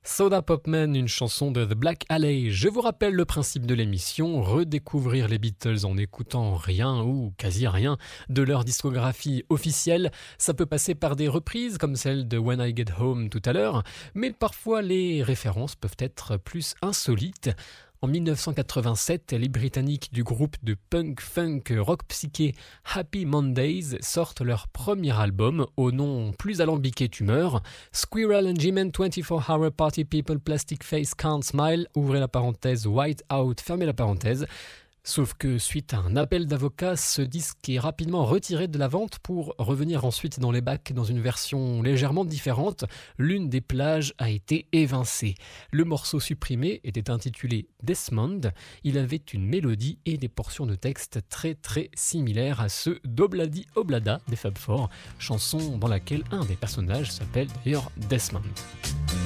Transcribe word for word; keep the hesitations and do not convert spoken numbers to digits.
Soda Pop Man, une chanson de The Black Alley. Je vous rappelle le principe de l'émission, redécouvrir les Beatles en écoutant rien ou quasi rien de leur discographie officielle. Ça peut passer par des reprises comme celle de When I Get Home tout à l'heure, mais parfois les références peuvent être plus insolites. En dix-neuf cent quatre-vingt-sept, les Britanniques du groupe de punk funk rock psyché Happy Mondays sortent leur premier album au nom plus alambiqué Tumeur, Squirrel and G-Man twenty-four hour Party People Plastic Face Can't Smile, ouvrez la parenthèse, White Out, fermez la parenthèse. Sauf que suite à un appel d'avocat, ce disque est rapidement retiré de la vente pour revenir ensuite dans les bacs dans une version légèrement différente. L'une des plages a été évincée. Le morceau supprimé était intitulé Desmond. Il avait une mélodie et des portions de texte très très similaires à ceux d'Obladi Oblada des Fab Four, chanson dans laquelle un des personnages s'appelle d'ailleurs Desmond.